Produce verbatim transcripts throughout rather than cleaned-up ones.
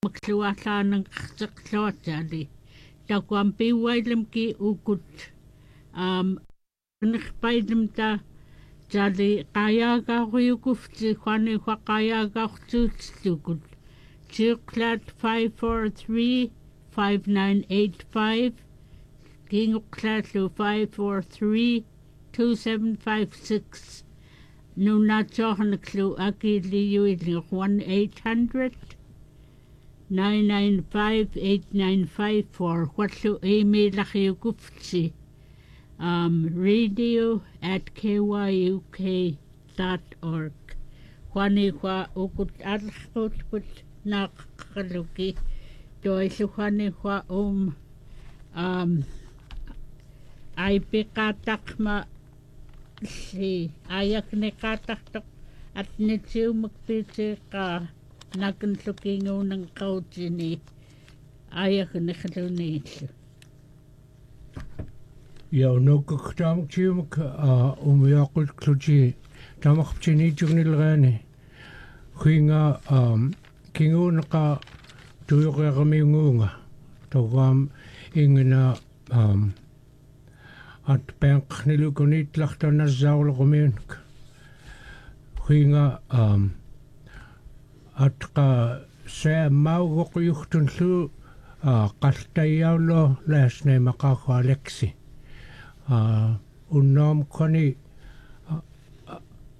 maklualaan ng kaksaklawatali. Takwam piwailam ki ukut um nakpaidam ta jali kaya ka kuyukufti kwani kwa kaya ka kututsukut. Chuklat five four three five nine eight five King Uklatlu five four three two seven five six Nuna Johanaklu Aki Liu one eight hundred nine nine five eight nine five four Whatlu Amy Lakiukufti um radio at k y u k dot org Kwani kwa ukut alhut put nakakaluki Doi suhani kwa um um ay pikatak ma si ayak ni katak at nitsiw magpiti ka nakansukingaw ng kautsi ni ayak ni kaluniso. Yaw no kaktamak siya mag umiyakot kluchi tamak pchinityung nilgani kuy nga kingaw naka tuyo kaya kami ngunga tawam ingina um, at penk nilukunit lakta na zawla kumiunak kuy nga um, at ka sa mawak yuktun su uh, kastayaw lo les na makako Alexi uh, unom kani uh, uh,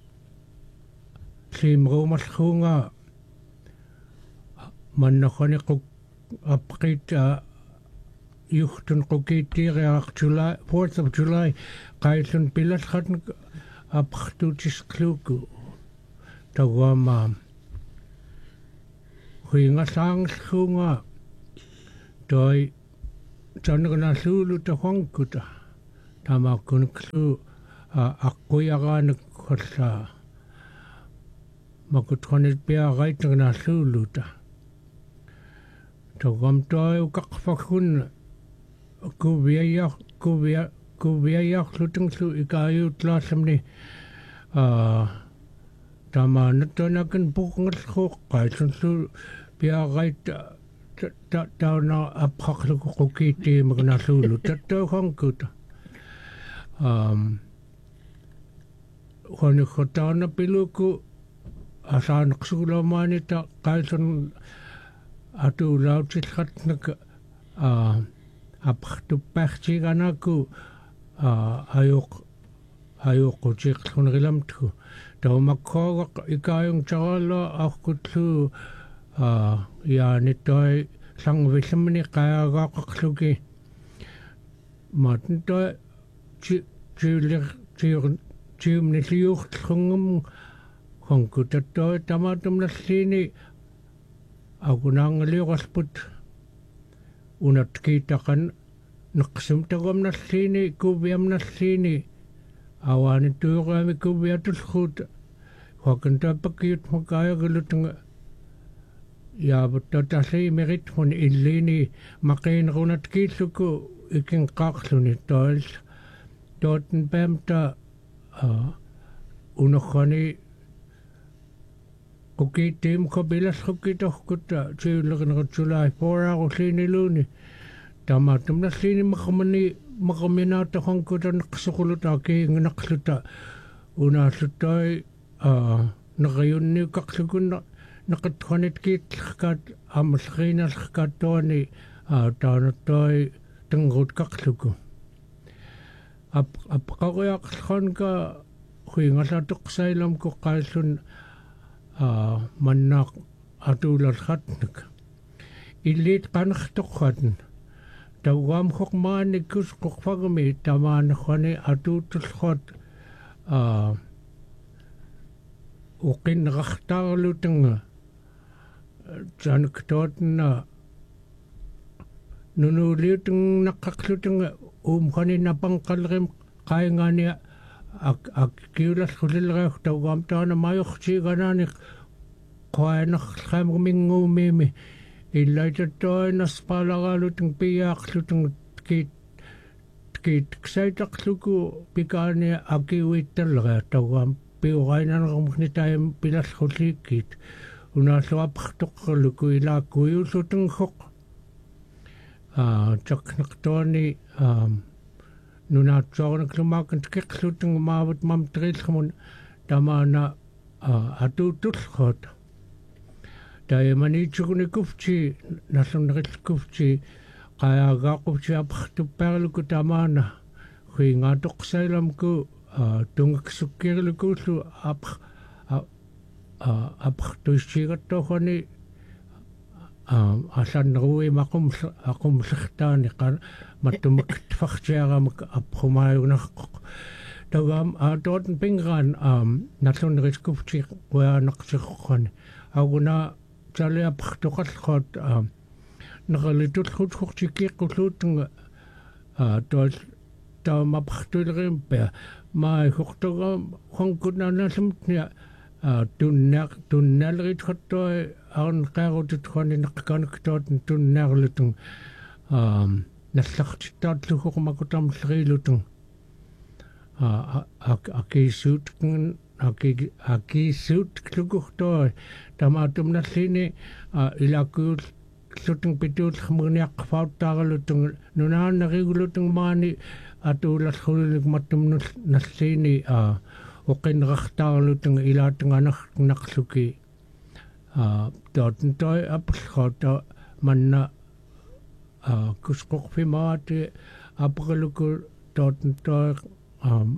si mrumas ko nga man na kani ko apakit uh, yuhtun ko kitiri ak July, fourth of July kaisun pilas kan apaktutis kluku tawama hui nga sang ko nga doi tana ka nasulu ta hongkuta tama kun klu ako yaga nagkasa makutonit pia gait na nasulu ta tawam toy ukakfakun kubiya kubiya kubiya luteng su ikayu tlasam ni tama natonakan bukangat ko kaisun su pia gait ta ta na apaklu ko kiti magnasulu tato hangkuta um kani khotana piluku asan ksulamani ta kaisun atu lautit khatnak uh, apaktu pachti ganaku uh, ayok ayok kuchik khunrilam tu taw makko ikayong chawala akutlu uh, ya nitoy sang visamni kaya gakaklugi matintoy chi chilir chir chim niliyuk khungum khongkutatoy tamatum naslini ako nang liwasput unat kita kan naksimtagam na sini kubiam na sini awan itu kami kubiatus khut wakan tapakit makaya galutang ya betatasi merit hon ilini makin runat kisuku iking kaksluni tols doten pemta unakhani Kuki tim ko bilas kuki toh kuta ciulag na July four ako sini luni tamatum na sini makamani makaminata kong kuta nakasukulot aki nakasuta una sutay nakayon ni kaksugun nakatwanit kit kat amaskina katoni tanatoy tenggut kaksugu ap apakakoyak kan ka hui ngasatok sa ilam ko kalsun Uh, manak atular khatnak ilit kanak tokhan tawam khok mani kus khok fagmi taman khane atutul khot uh, ukin rakhtar luteng jan ktot na nunu luteng nakakluteng um khane napangkalrem kay ngani ak ak kiulas khulilga tawam tana mayokh chi ganani khoy na kham mingu mimi ilaita toy na spalaga luteng piyak luteng kit kit ksaitak luku pikane aki wittelga tawam piwaina ngomni time pilas khulikit una soapaqtoqqaluku ilaakkuiullutungoq а такнактони а нунаатсуарнакклумааккан тикеқлутунгу маавут мам трилхмун тамаана атуутулхот таяманитсугуникуфти наллунериллкуфти qaaagaaqupti апартуппарилуку тамаана хуингаатоқсайламку тунгаксуккирилукууллу ап а апартуиссигаттоохани а алланнеруи мақум ақумлертаани қа маттумак фартиарамак апхумааюнарқоқ тавам а дортен пингран а наллунерискуфти қуяанақсиққани агуна талиапартоқаллхот а нералитулхутхортикиққулуутунга а тол таамапартулеримпа маа хортога хонкунаналлумтниа а туннер туннелритхоттoi арнеқарутутхони неққанактоотн туннерлутун а наллартиттаатлухоқумакутамлерилутун а акисуутгэн аки акисуут клугуртoi тамаатумналлини а илакуул лутун питуулхмуниаққфауттааралутун нунааннеригулутун маани атуулаллхулулик маттумнул наллини а оқиннеқартаарлутун илаатунганарнарлуки а тоттой аплхото манна а кусқорфимаати апрелуку тоттой а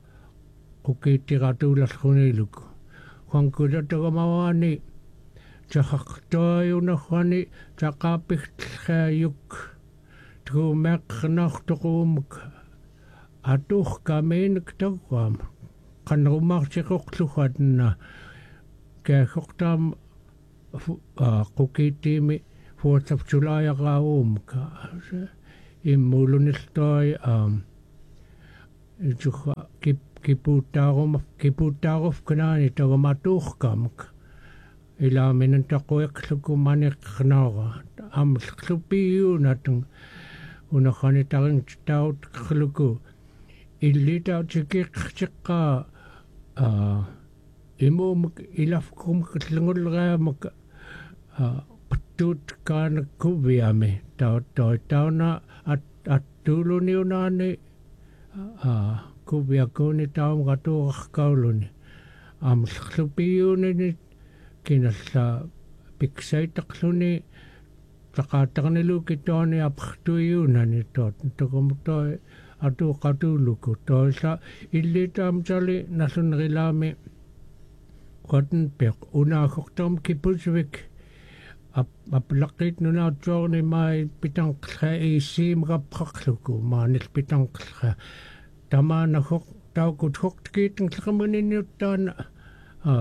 оқитиратуулаллхунилуку хонкулатагамаваани тахартоаюнаррани тақааппихтлхааюк туумеқнартоқуумак атуухкамиинак тагуама qannerummaartiqorluhatna kaaqortaam а qukitiimi fourth of July aqaauumka immuuluniltoi um itukha kip kipuuttaarum kipuuttaaruf kanaani tagamatuuqqamak ilaaminan taquiqluku maniqqnaara amllupiiunatun unakhani tarin taut khluku illita tikiqtiqqaa а имуумак илафкумак лунгуллерааmak а паттуут каанаккувиами таа таа таана ат аттуулуниунаани а кувиакуни таамгатуаркаулуни амллупиуни киналла пиксайтерлуни тақаатарнилуки тоани апартуиунани тоот токомтoi atu qatuluku toisa illitaamtali nasunrilaami qatnpeq unaaqortarum kipusvik ap aplaqit nunaatsuarni mai pitanqlha iisiimaqapqarluku maanil pitanqlha tamaanaqoq taukuthoqtikiitanqlaqamuniniuttaana a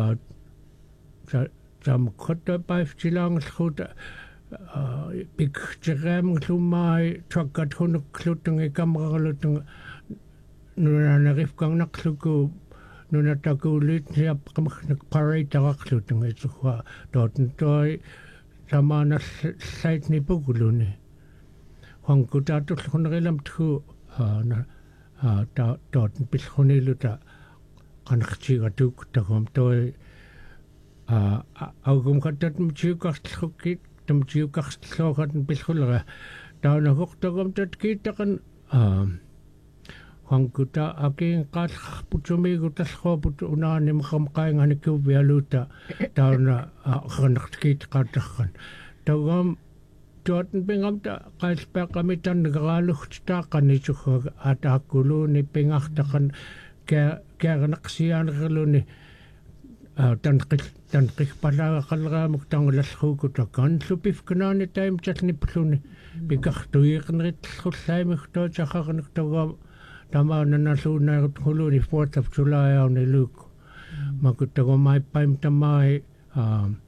samqotta paiftilaangalluta пиктерэмглуммаи таккатхунукклутунги камералутун нунанерифкарнарлуку нунатакуулит ниаппамахнак парейтарарлутунга исуха тоотн той самаанерллайтни пугулуни хангутаатуллунерилам тху ана а та тоотн пиллхунилута канартигатук таком той а аугумхаттатм чиукарллуккит тамчиукарслоохатн пиллхулера таунагортагам таткииттақан а хангута акин qaallqarputsumiigu tallruaput unaanimeqamqainganikkuvialuuta tauna aqernartkiitqaattarran tagam tuatn pingamta qailpeaqamitannegeraaluгтитааққанисугга атааккулууни пингаартақан ка каарнақсиаанерилуни а танқил танқихпалаагақалераамук тангулаллруукута канлупифканаани таим талнипплуни пикартуиқнеритллуллаимихтоо тахарнертагаа тамаананалуунаагут хулуни fourth of July аунилуку макуттагомаиппаим тамаи а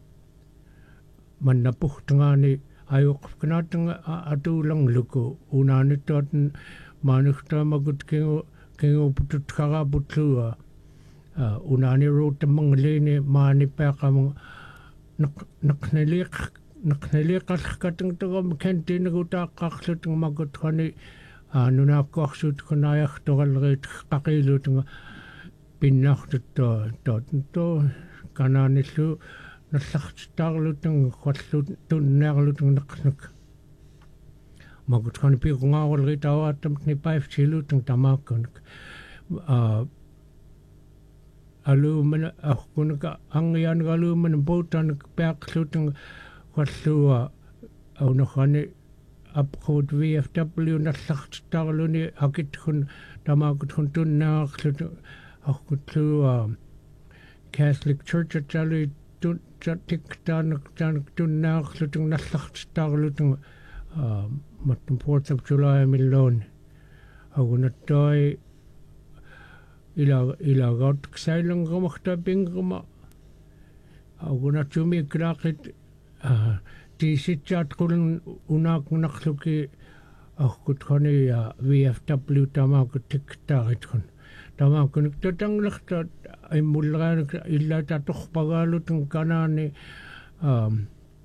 маннапухтангаани аюқфканаатанга атууланглуку унаанитtuatn маанихтаамакут кингу кингупутутхараапутлуа unaani ruutammanglini maani peaqamu naqnaliq naqnaliqallqatangtagam kantiinagutaaqqaarlutung makuthani aanunaakkuarsuut kunaajartoraleriit qaqiiluutunga pinnaartuttua tootto kanaanillu наллартитаарлутан қаллут туннеарлутан нақснак магутхани пикунгаарулри тавааттамт ни паифтилутан тамааккунак а алуумана ахкунага ангианагалуумана боутанак пеақлутан қаллуа аунахани апхот ви эф дабл ю наллартитаарлуни акитхун тамаакутхун туннеарлут ахкутлуа Catholic Church at Jali tun tik tanak tanak tunnaarlutun nallartitaarullutun mattum fourth of July milloon agunattoi ila ila gaut ksailangamaqta pingama agunatsumi klaaqit tiisitsaat qulun unaaqnaqluki aqutkhani V F W tamaakut tiktaaritkhun tamaakun tatanglarta ai mulleraan illa tatorpagaalutun kanaani um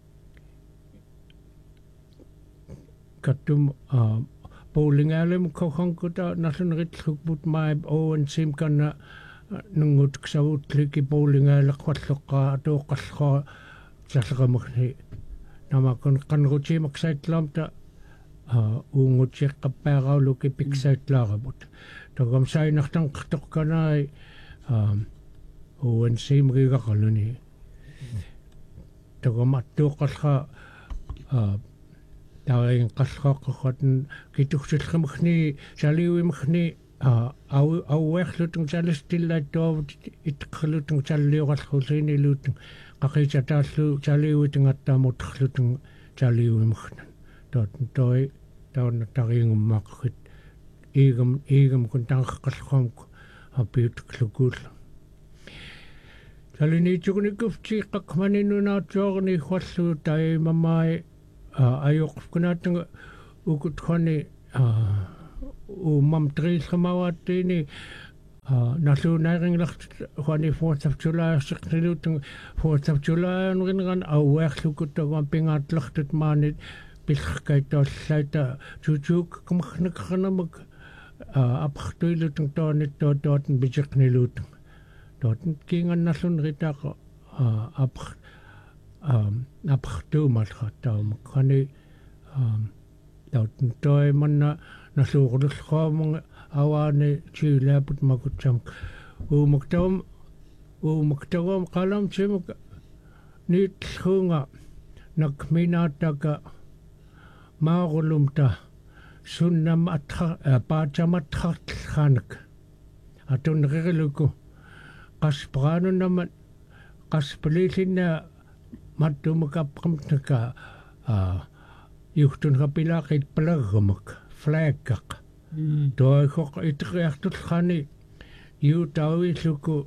kattum bowlingalem kokhankuta nasunritlukput mai owen sim kana nungut ksavutlik bowlingalaqwalloqqa atoqallqa salqamagni namakun qanruti maksaitlamta uungutseqqappaarauluki piksaitlaarabut togam sainartan qtorkanai um owen sim rigaqaluni togam attuqallqa Daarin qallqaqqatten kituxsilqamagni saliuimagni au auerlutun salistillaittoovet itqerlutun sallioralluuliinilutun qaqisataallu saliuitingattaamutterlutun saliuimagnan tootn toi tauna tariingummaaqqit iigam iigam kun tanqaqqallqaamku apiutklukuulla saliniitsukunikufti qaqqmaninnunaatsuarni khallu taimamai ayoqkunatanga ukutkhani u mamtrilsamawattini naluunairinglart khani fourth of July siqnilutang fourth of July nringan auerlukuttagam pingaatlartut maanit pilqkaitoollaita tutuk kamkhnakkanamak apxtuilutang toonit tootootn bisiqnilutang tootin kiingannallun ritaqa apx um apxtuumalqa taumakkani um tautn toi manna nasuurullqaamanga awaani chiilaaput makutsam uumaktaum uumaktawam qalam chimuk niitlhuunga nakminaataka maarulumta sunnam atha paatsamathartlanak atunriluku qaspraanunnamat qaspalilinna mattumakapqamtnaka juhtun kapilaqit palagamak flaggaq toikoq itriartulqani yuutauilluku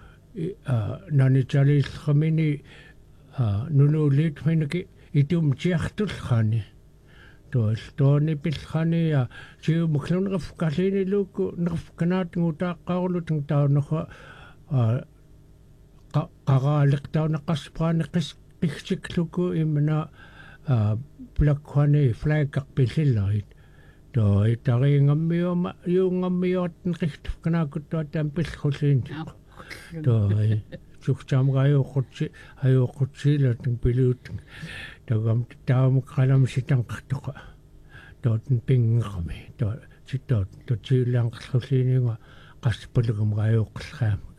nanitsalilqamini nunuuliitminaki itumtiartulqani toil tooni pilqani ja siumuklunraf kaliniluku nerfkanaatngutaaqqarulutang taunaqa qaraaliqtaunaqaspraani qis qixsikluku imna plakkhani flaggaqpillillerit toi tariingammiuma yuungammiuatn qixtufkanaakuttuataan pillqulliin toi suqtaamgaajuuqutsi ajuuqutsiilatn piluutn tagam taamuk qalamsitanqartoqa tootn pingerami to sitoot totsiilianqerlulliininga qaspalugumgaajuuqqallraamak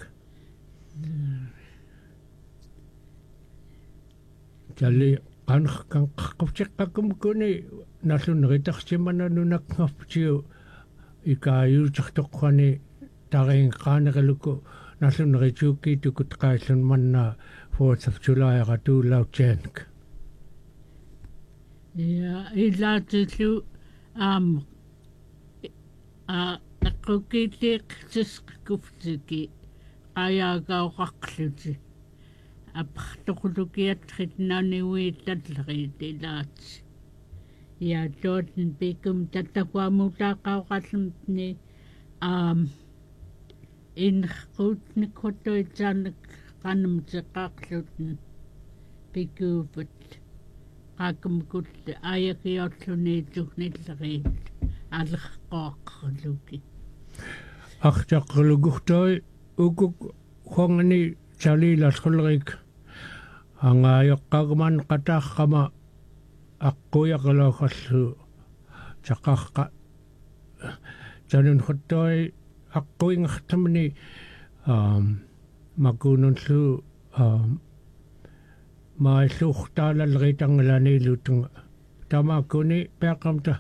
Jali qanqan qaqqupsiqqakumkuni nalluneritarsimana nunakngarputiu ikaayuutertoqqani tariin qaanereluku nalluneritukkiitukut qaallun manna fourth of July ratuulautsianak ja ilaatilu am a aqqukiitiiqtisqkuftiki ayaagaoqarluti апхтоқулукиаттрит наниуитталлерит илаат я тоотн пикум таттакуамутааққаоқаллумтни аам инхқутниккоттуитсаанак қанамтеққарлутн пикуупут қаккумкут аякиорлуниитугниллерит алеққоаққарлуки артаққалугуртой укук хонгани Charlie Laskolrik angayoqqagman qataqqama aquyaqaloqallu taqaqqa tanun huttoi aquingartamni um makununlu um mailluurtaalalritanglaanilutung tamakuni peaqamta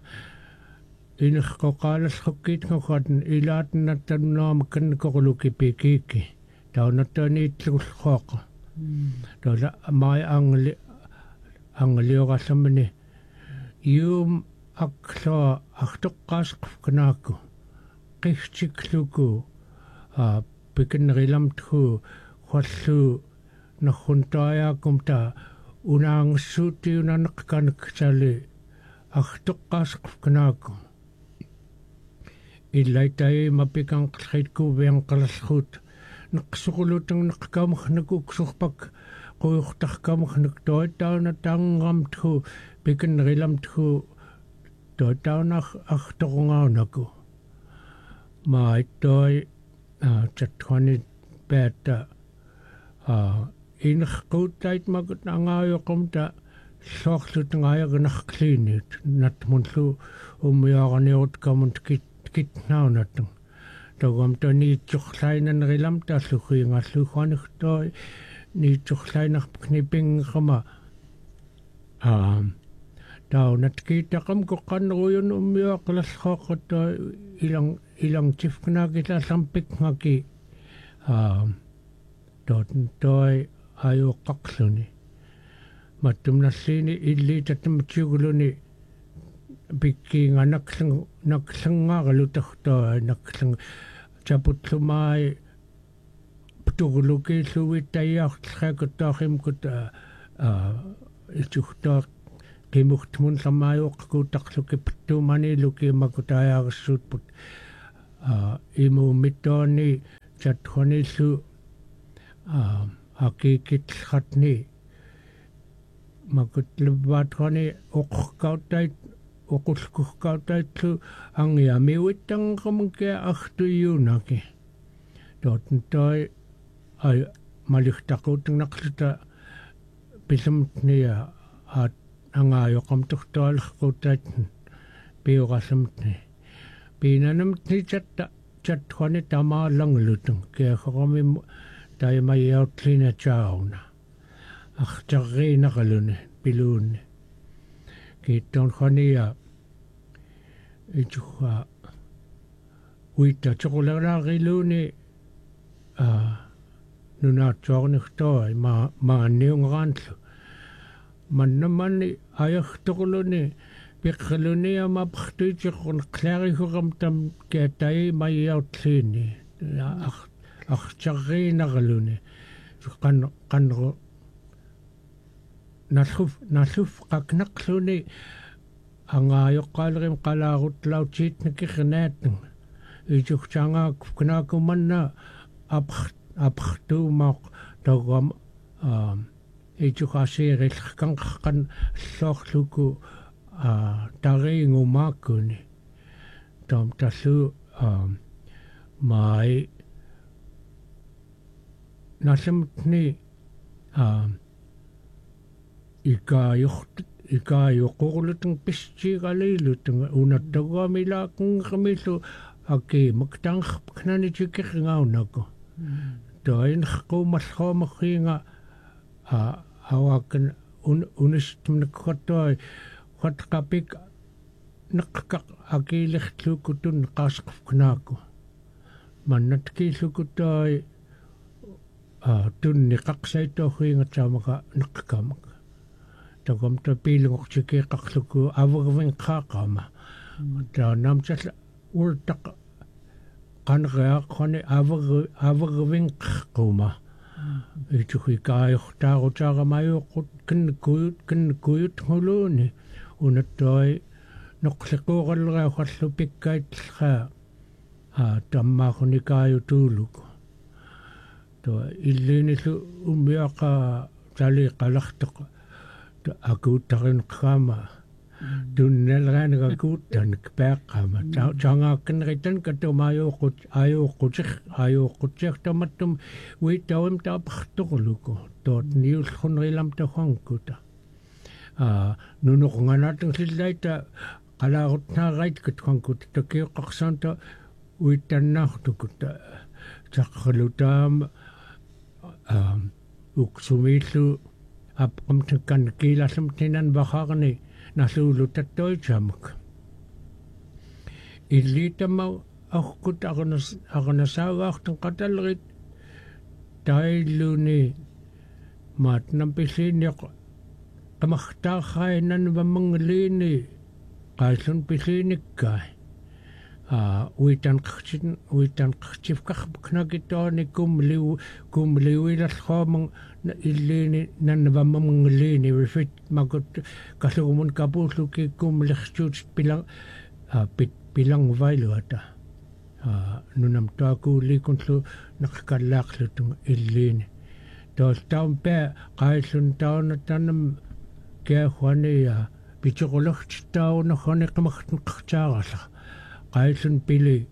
inerqoqaalasqukkiitngorratn ilaatnattannunaamakan korulukipikiki taunattaniitlugullqooqa tola mai angli angliorallamani ium aklo artoqqaasqufkanaakku qihtikluku a pikinrilamthu khallu narruntaayaakumta unaangassuutiunaneqqaneksali artoqqaasqufkanaakku illaitai mapikanqallriitkuuvianqalalluut neqsuqulutang neqqaamernakuksurpak quyortarkamernuk toitauna taangamthu pikinrilamthu toitaunar artorungaunaku maitoi chatkhani peta inerquutait makut angaayoqumta soorlutangaayagnerkliinit natmunlu ummiaaraniut kamunt kit kitnaunatang togam taniitsurlainanrilam tallugiingalluuqanertoi niitsurlainarpknipingerama aam taunatkiitaqam koqqanneruyun ummiaqalalleqoqqattoi ilang ilang tifknaakilaallarpikngaki aam tootoi ajuoqqaqluni mattumnalliini illiitattamatiuguluni pikkiinga naklang naklangaarlutartoi naklang chaputlumai ptugulukiilluvittaiaartllraakuttoarimkut a ituhtoaq qimurtumun lamaajuoqqakuutarluki pittuumaniluki makutaajaarassuutput a imuummittooni chatkhonillu a akikitratni makutluvaatkhoni oqqautait oqulkuhkautaitlu angiamiuittangqamunkia artuiuunaki tootntoi ai malirtaquutnaqluta pisamtnia aat angaajoqamturtualerquutait piurassamtni piinanamtni chatta chatkhoni tamaalanglutung kiaqorami taimaiautlina chauna artarriinaqaluni piluunni kiittoonkhania itsuqa uita chokolaraariluuni a nunaatsuarnertoi ma maanniungeraantlu mannamanni ajartoquluni piqqalunia mapqtuitiqorneqlaariguramtam kiatai maiautliini artarriinaqaluni qan qanro nalluf nalluf qaqnaqluni angaajoqqaalerim qalaarutlautsiitnikirnaatnga ijugtaangaakufkanaakumanna apr aprtuumaaq tagam aam ijugaasiirillerkanqarqan alluarluku a tariingumaakuni tom tallu aam mai nallamtni aam ikaajort ikaajoqorluteng pistiigaliiluteng unattaguamilaaqngermillu aki maktaangerpknanitikirngaunaku toinerquumalluamerriinga a awakan un unistumnekkortoi qatqapik neqqaq akiilertlukutun qaasqufknaaku mannatkiillukutoi a tunni qaqsaitoorriingatsaamaka neqqkamaka tagam ta piilungortikeeqqarluku avervinqaaqama taanamsalla ultaq qanreaqqani aver avervinqquma ituhikaajortaarutaaramajuoqqut kinnikuyut kinnikuyut nguluuni unattoi noqliquuqalleriauqallu pikkaitllraa a tammaaxunikaajutuluku to illiinillu ummiaqa taliiqalarteq akuuttarinqaama tunnalraanagakuuttanik peaqqaama taangaakkaneritan katumaajuuqut ajuuqqutir ajuuqqutirtamattum uitauim taapartoqluku tot niul khunrilam ta khangkuta a nuno nganatang sillaita qalaarut naarait kut khangkuta takiuqqarsanta uitannaartukuta taqqalutaam a uksumiillu apqamtakkan kiilasam tinan bakharni nasuulutattoitamuk illitama akkut arnas arnasaagaartan qatallerit tailluni maatnam pisiniq qamaqtaarrainan vammangliini qaaslun pisinikkai a uitan qachit uitan qachifqarpaknakitooni kumliu kumliuilalluamang illini nanvammangliini rifit makut kasumun kapulluki kumlerchuut pilang pit pilang vailuata a nunam taakuulikunlu naqkallaaqlutung illini toos taunpe qaaslun tauna tanam keahuania pichuqulortitauna khone qamaqtnqartaarala qaaslun pili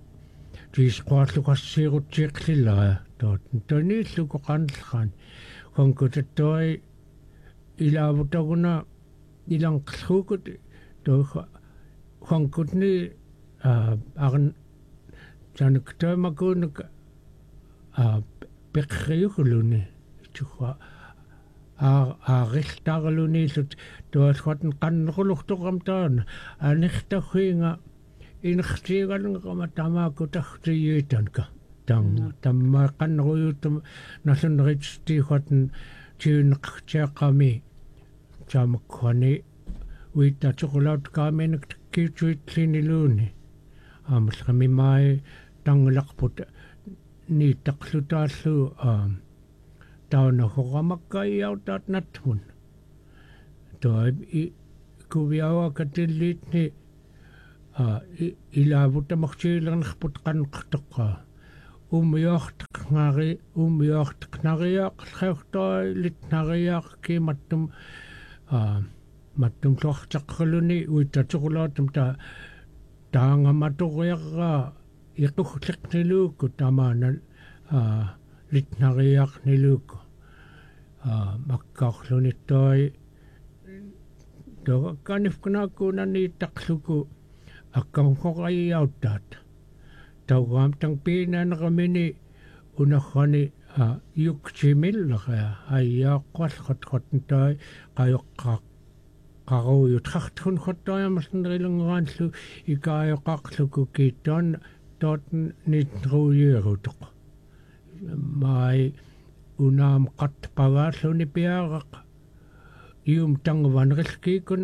tiisquarluqassiirutiiqlillara toot toniilluku qanlqan konkutatoi ilaavutaguna ilanqlhuukut tookha konkutni arn sanuktoimakuunuk peqriuqluni tuqa aariltaarluniillut tuasqaten qannerulurtoqam taana anertahuinga inertiigalunqama tamaakutartiyuitanka tam tamma qanneruyutum nasunritstiiqaten tiuneqartiaqami taamakkani uita chocolate kaamenak kiitsuitliniluuni aamalqami mai tanglaqput ni taqlutaallu aam tauna hoqamakkaiautaat natmun toi kuviawa katillitni a ilaavutamartiilernerput qanqartoqqa ummiortqngari ummiortqnariaaqllertoi litnariaaq kiimattum a mattum tortaqruluni uitatoqulaatum ta taangamatoriarra iquhliqniluukku tamaana a litnariaaqniluukku a makkaarluni toi to kanifkunaakuunani taqluku akkamqoqaiautaat taugaam tang piinanermini unerrani a yuktimillera aiaaqqalqatqattai qayoqqaaq qaruuyutrartun khottayamasnerilungraanlu ikaayoqarluku kiittoon tooten nitruuyeerutoq mai unaam qattpagaalluni piaraq ium tangvanrilkiikun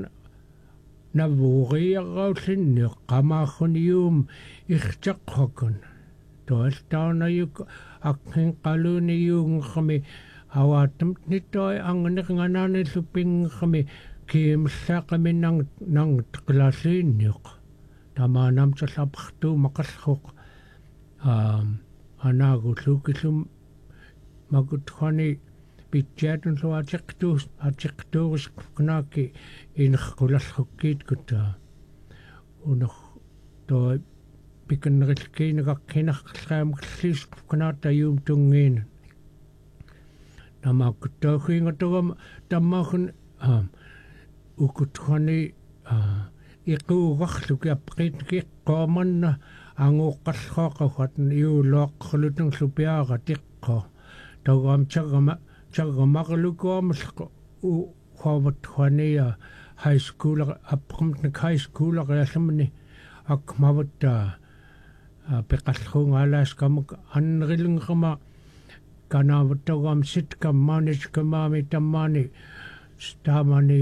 navuuriarraullinni qamaarrunium irtaqhokun toaltaunayuk aqhinqaluuni yuungermi awaattamt nittoi anganernganaanillu pingermi kiimssaaqami nang nang tqlaasiinniuq tamaanam tallapartuu maqallruq aam anaagullukillum makutkhani pitjaatun luatiqtuus atiqtuurus knaaki inerqulalrukkiit kutta uner toi pikannerilkiinaqaqkinarqaamqalliis knaatayuum tungiin namaakkuttauhiingatugam tammaahun aam ukutkhani iquugarluki apqiitkiqqoomanna anguuqqallruaqagatn iuluaqqalutun lupiaaga tiqqo taugaam tagama tagamaqlukuamalqa u huavatkhania high school apqamtnak high school aqaassamni akmavutta peqallruungaalaaskamuk annerilungerma kanaavuttagaam sitkammaaniskamaami tammaani staamani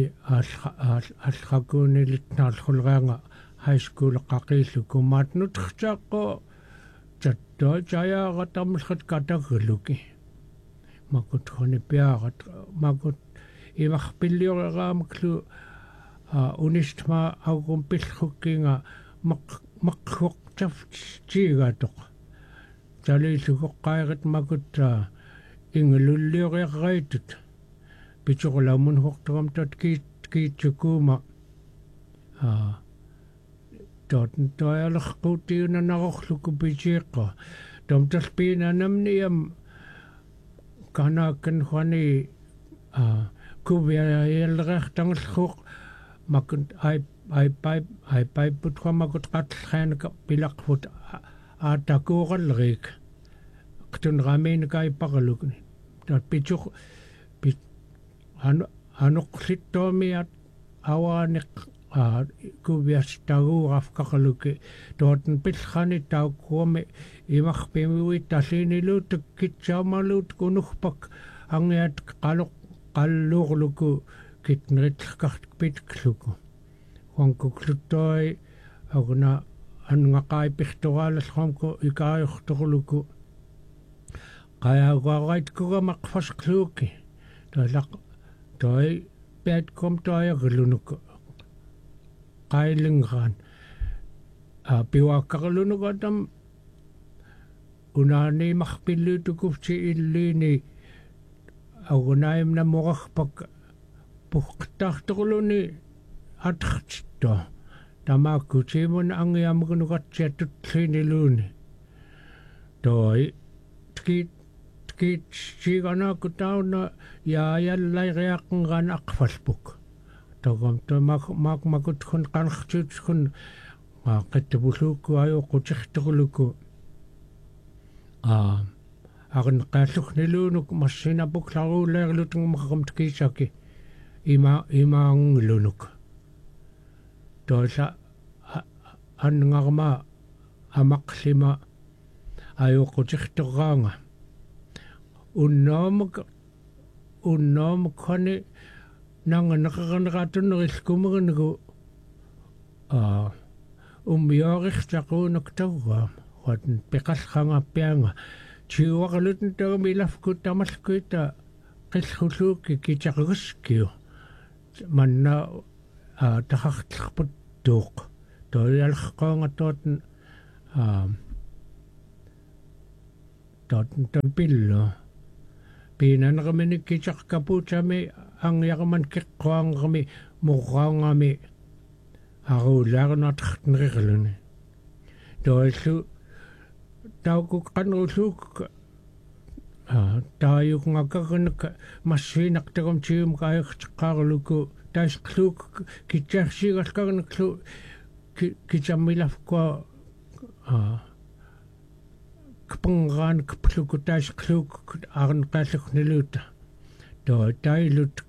allrakuunilitnaarlulreanga high school qaqiilluku maatnutqtaqqo tattoi tayaaqatamlqat katagluki makutkhoni piarat makut imarpillioreraamaklu unistma augumpillrukkinga maq maqquqtaftiigatoq taliillugoqqairit makutta ingelullioriarraitut pichorlaumun hortogam tot kiit kiitsukuuma a tot toalerquutiunanarorluku pichiiqqa tom talpiinanamniam kanaakan khani а кувиа яллериартангуллуоқ макун ай ай пай ай пай путхамакут qatlxaanaka pilaqfut aatakuuqallerik qtunraamiinika ipaqalukni taat pituq pit anu anuqlittuamiat awaaniq a kuvias taguurafkaqaluki tooten pillxani taukkuami imarpimiuit talliiniluut kitsaamaluut kunurpak angiat qaluq qalluurluku kitneritlerkart pitkluku huankuklutoi aguna angaqaipirtoraalallerumku ikaajortorluku qayaguaraitkugamaqfasqluuki talaq toi petkom toajarilunuk qailingran a piwakkarlunuka tam unaani marpilluutukufti illiini agunaimna morarpak puqtartorluni atrtto tamaku timun angiamgunuqatsiatutliiniluuni toi tkit tkit sigana kutauna yaayallaireaqngan aqfalpuk togam tomak mak makut khun qanxtut khun qattapulluukku ayoqqutirtorluku a agan qaalluqniluunuk massinapuklaruuleerlutungumakam tkisaki ima imaanglunuk toisa anngarma amaqlima ayoqqutirtorraanga unnoomuk unnoomuk khani nanganaqaqanaqatunnerilkumerinugu a ummiorixtaquunuk taugaa huatn peqallqangappianga tiuaqalutun tagamilafku tamalkuita qillhulluukki kitaqaguskiu manna a taqartlerput tuuq toialqqaanga tootn a tootn tampillu piinanaqaminik kitaqkapuutami angiaqaman kiqqaanqami murraangami aruulaarnartartneriluni toillu taukuk qanrulluuk a taayukngakkarunak massiinartagum tium kaayertiqqaarluku taisqluuk kitsaarsiigalkarnaklu kitammilafkua a kpangraan kpluku taisqluuk arnqaallukniluuta toi tailutuk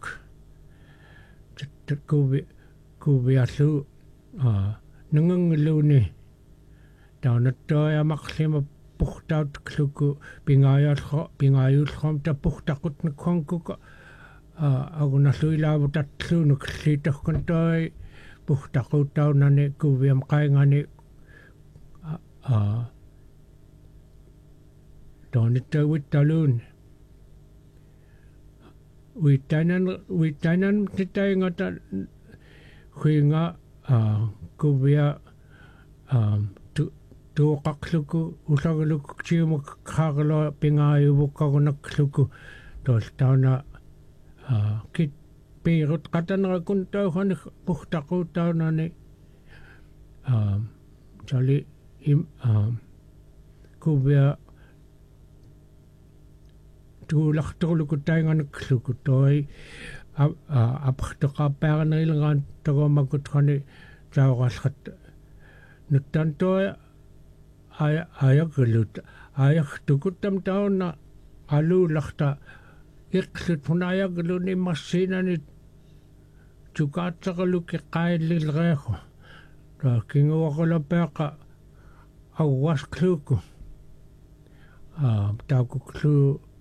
kuvi kuviallu a nangangluuni taunattoyamaqlima puhtautkluku pingaayallo pingaayullrom tapuhtaqutnakkuankuka a agunalluilaavu tatluunuk liitorkun toi puhtaquuttaunani kuviam qaingani a toonittauittaluuni uitainan uitainan titaingata huinga a kuvia a tuoqarluku ullagaluk tiumuk qaarlo pingaayuvukkarunakkluku tooltauna a kit piirut qatanrakun tauhani puhtaquuttaunani a tali im a kuvia tuulartorluku tainganakluku toi апартоқарпаарнерилерaan тагомакутхани таораллат нуттантоо ая аягулут аягтукуттам таунна алууларта иқлут хунааягалуни массинани тукаатсақалуки қаиллилреаху та кингуақулапеэқа аувасклууку а таакуклу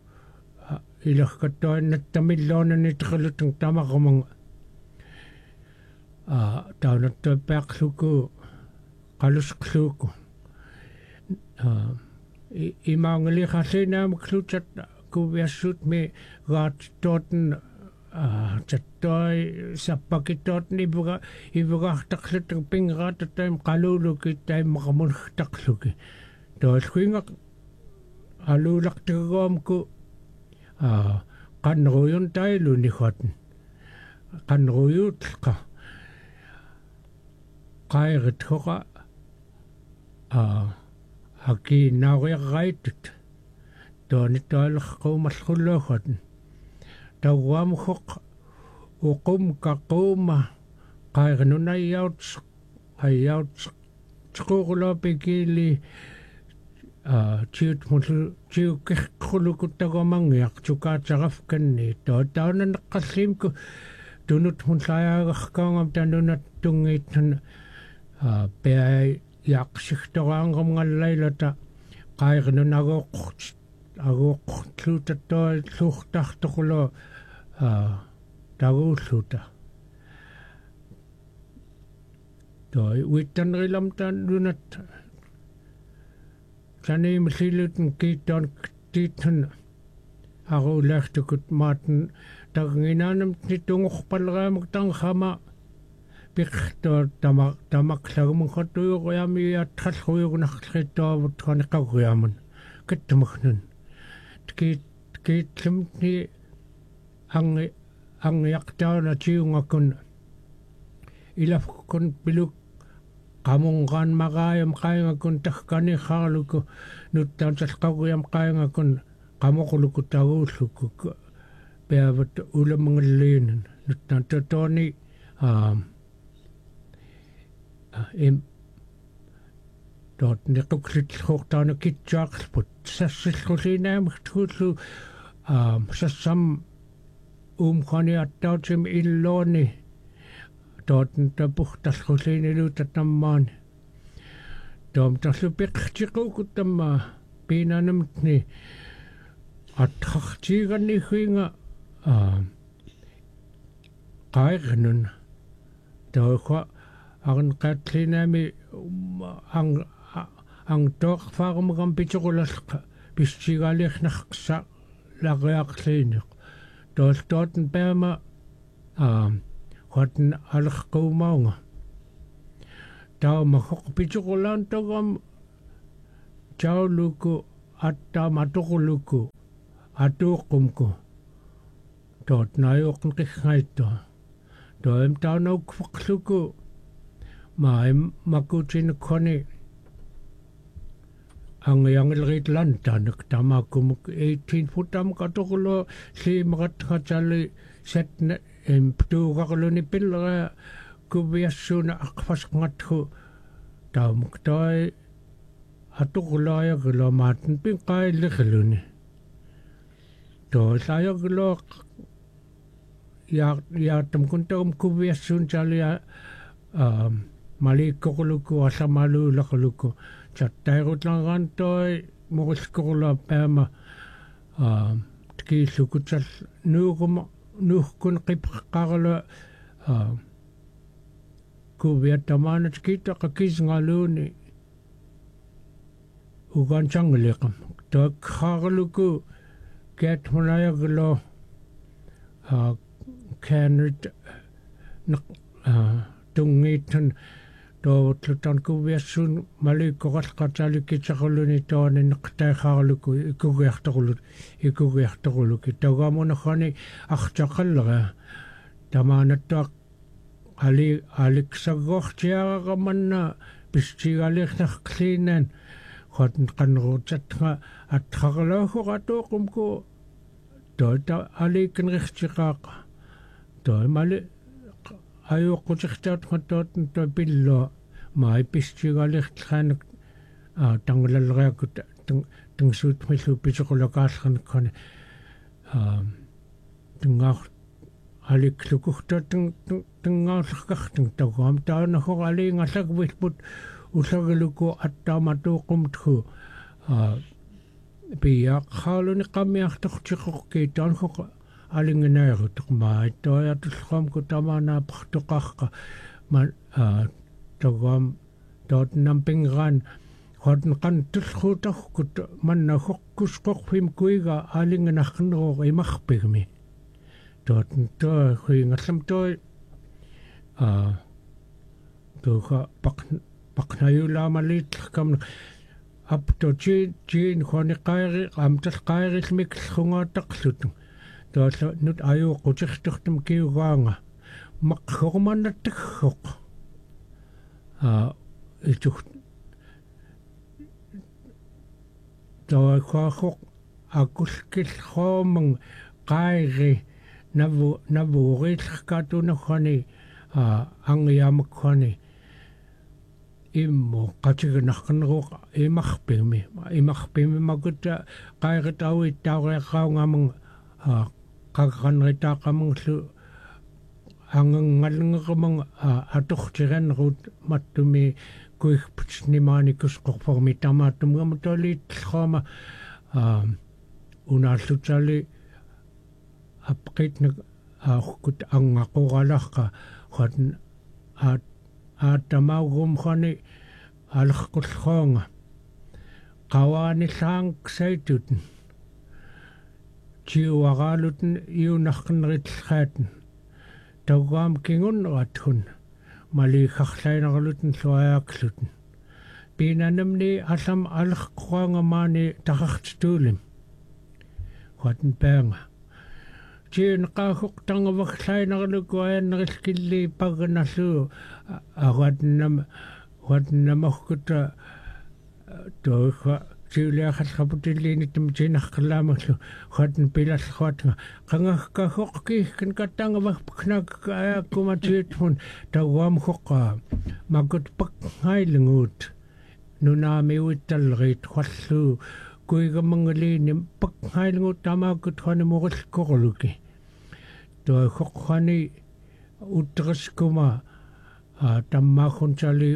илэркаттуаннаттамиллуунани теқалутун тамақаманга а таунаттуаппаақлуку қалусклууку а имаангилихаллинаамаклутат кувиассут ми рааттоотн а таттой саппакитоотни ивуга ивугаартарлутун пинграататтаим қалуулуки таиммақамунхтарлуки тоолхуинга алуулартагоомку а qanruyun tailuni hotn qanruyutqa qairit hoqa a haki nauriarraitut tooni toilerquumallulluu hotn tawam khok ukum kakuma kai ganuna yaut ayaut skolo pekili a chiut mutu chiu khulukutagamangyak chuka charafkanni to tauna naqallim ku tunut hun sayaagakkaangam tanunat tungithan a pe yaqsigtorangam ngallailata qairnun agoq agoq tlutatto luhtartoqulo a tagulluta toi wittanrilam tanunat tani msilutn kiiton tiithan arulartukut maaten taginanam nitungorpaleraamuk tanghama piqto tamak tamaklagumun khotuyuqyami atkhalluyugunarlittoavut khaniqaguyamun kattumagnun tki tkiitlimni angi angiaqtauna tiungakun ilafkun piluk qamungan magaayam qaingakun tahkani khaaluku nuttansalqaguyam qaingakun qamoquluku taguulluku peavat ulamangallinen nuttantatoni um em dort niquklit khortaana kitsaaqlput sassillulinaamagtullu um sassam umkhani attautim illooni dort tapuhtalluliinilu tatammaani tom tallupiqtiquukuttamma piinanamtni attartiiganni huinga um qairnun tawqa agan qatlinaami ang ang tok farmagam pitsukulasqa pistigaaliqnarqsa laqiaqliiniq toltoten pema um hotn alqquumaunga tauma hoq pitsukulantagam chauluku attaamatuquluku atuuqqumku tootnaajuuqqn qiggaittua toim taanaukfaqluku maim makutinukkhoni angiangilriitlantanak tamakumuk eighteen futam katuqulu liimaqatqatali setna emptuuqaqluni pillera kuviassuuna aqfasqngathu taumuk toi atuqulaayagilo maatin pinqailliqluni toisaayagilo ya ya tamkuntum kuviassuun talia um malikkoquluku allamaluulaquluku chattairutlangaantoi moriskorula paama um tkiillukutsal nuuquma nuuhkun qipqaqarlu um kuviatamaana tkiitaqa kisngaluuni ugaanchangaliqam toiqqaarluku kiatmunayaglo uh kanut tungiitun tootlutan kuviassuun malikkoqalqatalikitsaquluni tooni neqtaiqaarluku ikugiartoqulut ikugiartoquluki tagamunaqani artaqallera tamaanattuaq ali aliksagortiaraqamanna pistigaaliqnarqliinan qatn qanruutatqa atqarlaahuqatuuqumku toita aliikkenrixtiqaaqa toi mali ajuuqqutiqtautqatootn toi pillo mai pistigaaliqtqaanak a tanglaleriakut tangsuutmillu pisuqulakaallernekkani a tingaar aliklukuhtatang tingaarlerkartang tagaam taanahor aliingallaguilput ullagiluku attaamatuuqqumthu a piaqhaaluni qammiartortiqorki taanhoq alingenaerutaq mai toyatullqamku tamaanaappartoqarqa ma tagaam tootnampingraan hotn qantullruutarkut manna hoqqusqorpim kuiga alingenarneror imarpigmi tootn toi huingallam toi a toqa paq paqnayulaamaliitlerkam apto chi chin khoni qairi amtal qairilmiklungaataqlut toalla nut ajuuqqutiqtortum kiugaanga maqqormannattakhoq a itu toaqaaqoq akulkillroomang qairi navu navu ritkatu na khani a angyam khani immo qatignaqqanru imarpimi imarpimi makuta qairitawi taureqaungamang a qaqanritaaqamanglu angangalngeqamang atortiranrut mattumi kuigputnimaanikus qorpormi tamaattumgama toliitllrama a unaallutsali apqitna aarkut angaqoralaqqa qatn a aatamaugum khani alqqullroonga qawaani saangsaituten tiuaraaluten iunarqinritllraatun taugaam kingunneratun maliikharlainarluten luajaaqluten piinanamni allam alqquangamaani taqartituulim qatn paanga Tien qahuq tangavaqlainarluku ayannerilkilli pagganallu agatnam watnamorkuta toiqa tiuliaqallqaputilliini tamtinarqallaamallu qatn pilallruatnga qangakkahuq kiihkan kattangavaqpaknak ayaakkumatiitmun tauaamhuqqa makut pakngailinguut nunaamiuittallerit qallu kuigamangaliini pakngailinguut tamaakut qanimurillkorluki toi khokhani utraskuma tammaakhuntali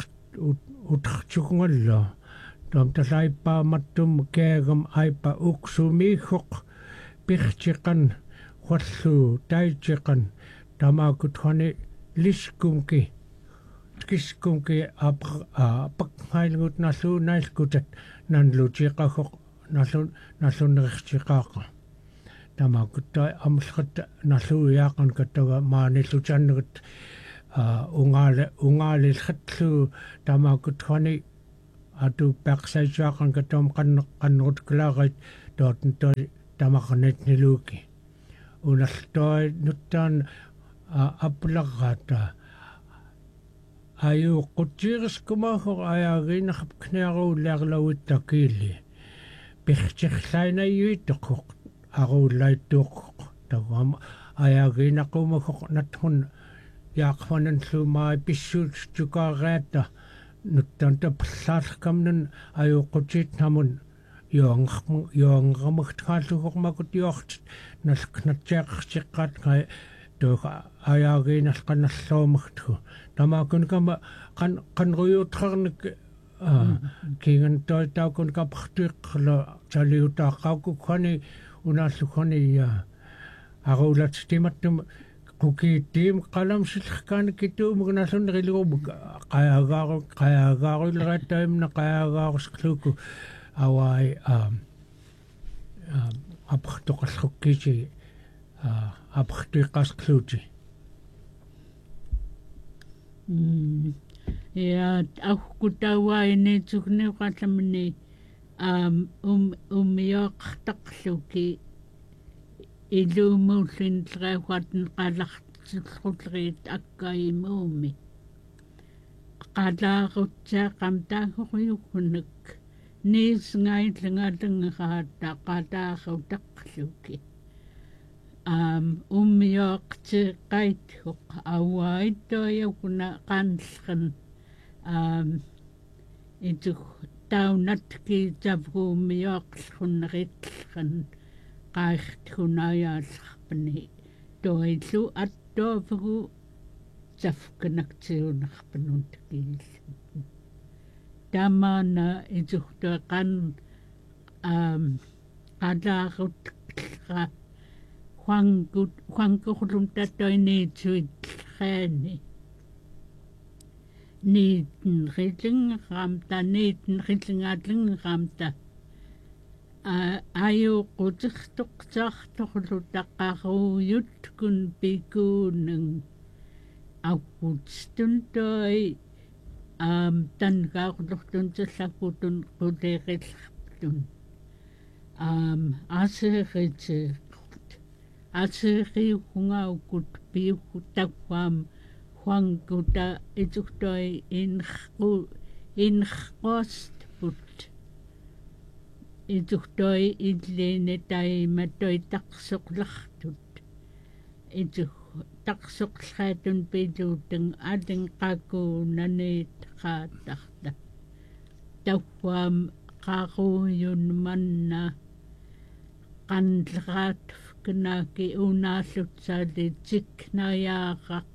utrachukngalla tom tasaippa mattum keegam aipa uksumiikhoq pirchiqan qallu taichiqan tamaakut qani liskumki kiskumki pakngailinguut nalluunailkutat nanlutiqahoq nallu nalluneriqtiqaaqa tamakutta amsqatta nalluiaaqan kattaga maanillutannerit ungaale ungaalillratlu tamakut khani atu paqsaisuaqan kattam qanneq qannerut klaarit tootn toi tamarnet niluuki unalltoi nuttaan aplarrata ayu quttiiriskumaahor ayaagiinarp kniaruullaarlauittakiilli pirchirlainayuittoqoq aruullaittuuqqoq tawam ayaagiinaqumakoq nathun yaaqfananluumaai pissuut tukaaraata nuttanta pallaalkamnun ayuqutiitnamun yoongarmu yoongarmugtaallugoqmakut yoort nalknatseeqarsiqqaat ngai toiqa ayaagiinalqanalluumagtu tamaakun kan qanruyuutrarnik kiingan toi taakun kapartuiqqala saliutaaqaukku khani unaallukhani aruulattimattum kukiittiim qalamsillrkaani kituumugnaallunnerilugumbuk qayaagaaru qayaagaaruilerattaimna qayaagaarusqluku awai apartoqallrukkiisi apartuiqqaasqluuti ja ahkutawaainitsugniuqallamni um um umiaqtaqluki ilumuullin tlequatn qallartillrulleriit akkaimuumi qalaarutsaaqam taagoruyukkunak niisngaillangalangeraata qalaarutaqluki um umiaqtiqaithuq awaaittoyakuna qanlqan um itu taunatki tavguumiaqlqunneritllqan qaartkunayaallarpani toillu attoopugu tafkanaktiunarpanun takiillu tamana ituhtoqan um qalaarutqa Juankut Juankurlum tattoiniitsuitllraani niitten rillingeramta niitten rillingaatlingeramta ayuqutirtoqsaartorlu taqaruuyutkun pikuunang aqutstuntoi am tankaarlortun tallakutun quleerillarptun am aseerite aseriuqungaukut piuqutaquam Juankuta ituhtoi inqu inqostput ituhtoi illiini taimatoi taqsoqlartut itu taqsuqlhaatun piluutang ating qakuunaneet qaataqta tawwaam qaaquuyun manna qanleraat knaaki unaallut tiknayaaqaq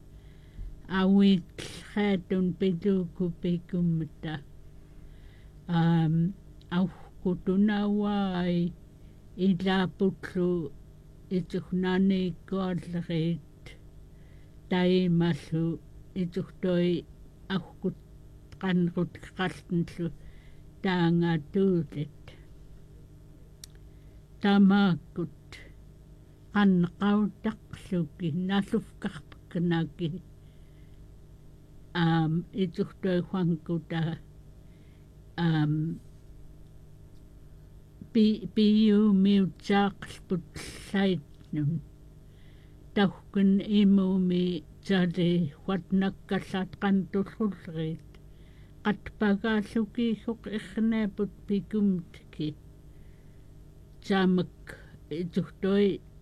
awitllhaatun piluuku pikummata um auqutunawai ilaapullu ituhnaaniikkuallerit taimallu ituhtoi auqqut qanrut qalnllu taangatuulit tamaakut qanqautaqluki nallufkarpaknaaki um ituhtoi huankuta um pi piu miutsaaqlputlaitnun tauhkun imumi tali huatnakkallat qantullullrit qatpagaallukiihuq irneeput pikumtki taamak ituhtoi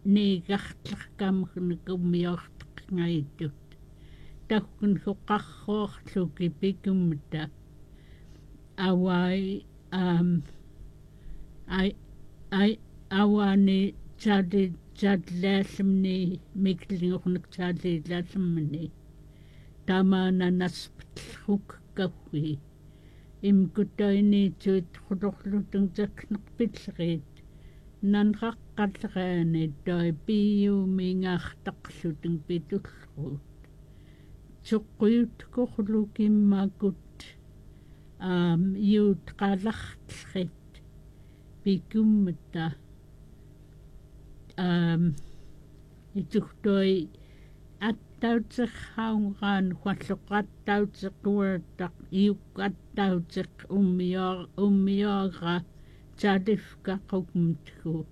niigartlarkamnerkumiortaqngaitut tauhkun huqarruorluki pikumta awai um ai ai awani tali tallaallamni miklingornak taalilaallamni tamaana naspallrukkauwi imkutainiituit qulorlutun taknerpillerit nanraqqalleраани той пиумингаартақлутун питуллруут соққуйуткорлукиммакут аам юут қаларлрит пикуммата аам итухтой аттаутсерхаунгаан хуаллоқаттаутеқуаттақ иуккаттаутеқ уммиор уммиора талифкақукмтгу